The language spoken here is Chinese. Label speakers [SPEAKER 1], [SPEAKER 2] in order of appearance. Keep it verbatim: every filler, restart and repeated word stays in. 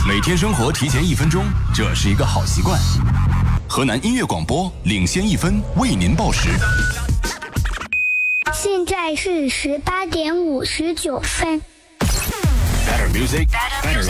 [SPEAKER 1] 每天生活提前一分钟，这是一个好习惯。河南音乐广播领先一分，为您报时。
[SPEAKER 2] 现在是十八点五十九分。
[SPEAKER 1] Better music, better